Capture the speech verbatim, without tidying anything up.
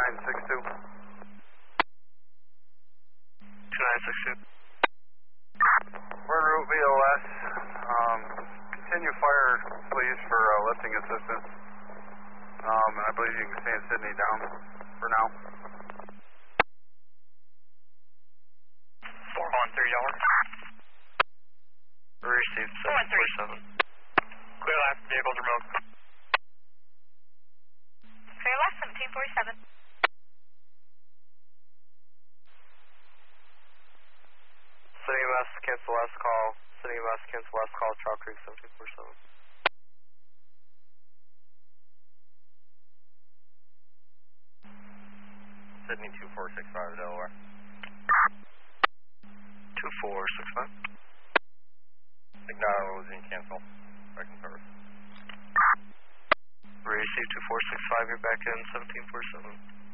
nine six two. two nine six two. We're route V O S. Um, continue fire, please, for uh, lifting assistance. Um, and I believe you can stand Sydney down for now. four one three dollar. Received seven four seven. Clear last vehicle remote. Clear last seventeen forty-seven. City M S, cancel last call. City M S, cancel last call. Trout Creek seventeen forty-seven. Sydney two four six five, Delaware. two four six five. Ignore losing cancel. Second service. Receive two four six five, you're back in seventeen forty-seven.